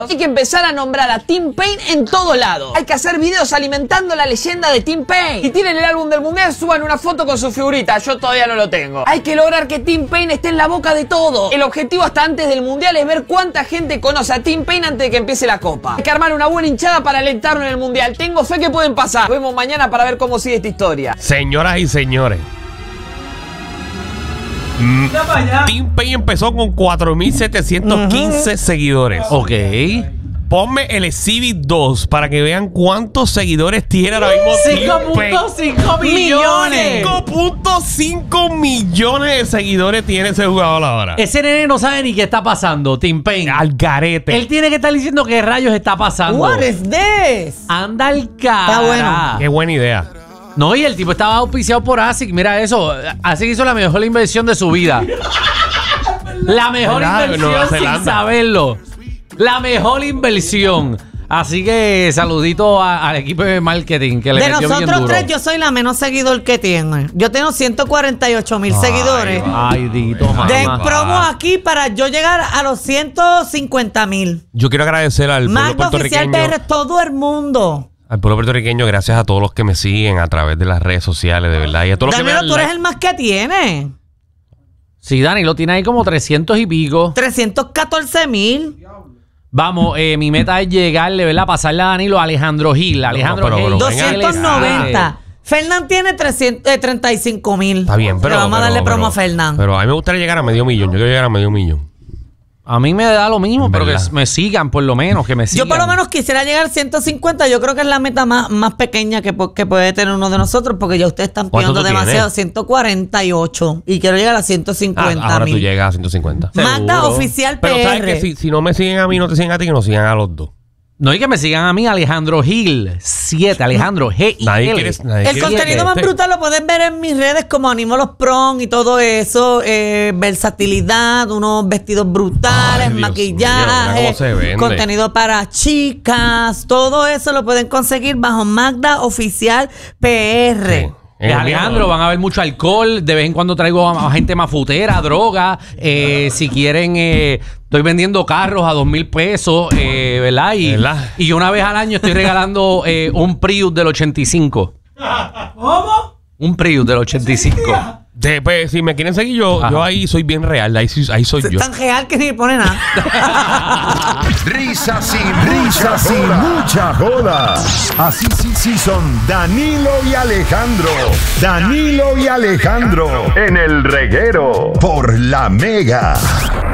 Hay que empezar a nombrar a Tim Paine en todo lado. Hay que hacer videos alimentando la leyenda de Tim Paine. Y tienen el álbum del mundial, suban una foto con su figurita. Yo todavía no lo tengo. Hay que lograr que Tim Paine esté en la boca de todo. El objetivo hasta antes del mundial es ver cuánta gente conoce a Tim Paine antes de que empiece la copa. Hay que armar una buena hinchada para alentarlo en el mundial. Tengo fe que pueden pasar. Nos vemos mañana para ver cómo sigue esta historia. Señoras y señores, Tim Paine empezó con 4.715 seguidores. Ok. Ponme el Exhibit 2 para que vean cuántos seguidores tiene ahora mismo. 5.5 millones. 5.5 millones de seguidores tiene ese jugador ahora. Ese nene no sabe ni qué está pasando, Tim Paine. Al garete. Él tiene que estar diciendo qué rayos está pasando. What is this? Anda al cara. Está bueno. Qué buena idea. No, y el tipo estaba auspiciado por ASIC. Mira eso. ASIC hizo la mejor inversión de su vida. La mejor ¿verdad? inversión Nueva sin Zelanda. saberlo. La mejor inversión. Así que saludito al equipo de marketing que le De metió bien nosotros duro. tres, yo soy la menos seguidor que tiene. Yo tengo 148,000 seguidores. Ay, Dito, Den mamá. promo aquí para yo llegar a los 150,000. Yo quiero agradecer al pueblo Magda Oficial puertorriqueño. PR, todo el mundo. Al pueblo puertorriqueño, gracias a todos los que me siguen a través de las redes sociales, de verdad. Y a todos los que me Danilo, dan tú eres like. el más que tiene. Sí, Dani, lo tiene ahí como 300 y pico. 314,000. Vamos, mi meta es llegarle, ¿verdad? Pasarle a Danilo a Alejandro Gil. Alejandro pero, Gil. venga, 290. Fernán tiene 35,000. Está bien, pero. Le vamos a darle pero- promo a Fernán. Pero a mí me gustaría llegar a 500,000. Yo quiero llegar a 500,000. A mí me da lo mismo, pero que ¿Verdad? me sigan, por lo menos, que me sigan. Yo por lo menos quisiera llegar a 150. Yo creo que es la meta más pequeña que puede tener uno de nosotros, porque ya ustedes están ¿Cuánto pidiendo tú demasiado. tienes? 148. Y quiero llegar a 150 Ahora tú mil. llegas a 150. Magda Seguro. Oficial Pero PR. sabes que si no me siguen a mí, no te siguen a ti, que nos sigan a los dos. No, y que me sigan a mí, Alejandro Gil 7, Alejandro G-I-L. Nadie quiere- nadie El contenido más brutal lo pueden ver en mis redes como Animo los Prom y todo eso. Versatilidad, unos vestidos brutales, Ay, Dios maquillaje, mío, mira cómo se vende. contenido para chicas. Todo eso lo pueden conseguir bajo Magda Oficial PR. Sí. En el Alejandro, mío, van a ver mucho alcohol. De vez en cuando traigo a gente mafutera, droga. Si quieren, estoy vendiendo carros a 2,000 pesos, ¿verdad? ¿Verdad? Y una vez al año estoy regalando un Prius del 85. ¿Cómo? Un Prius del 85. Pues, si me quieren seguir, yo ahí soy bien real. Ahí soy yo. Tan real que ni pone nada. Risas y mucha joda. Así sí son Danilo y Alejandro. Danilo y Alejandro en el reguero por La Mega.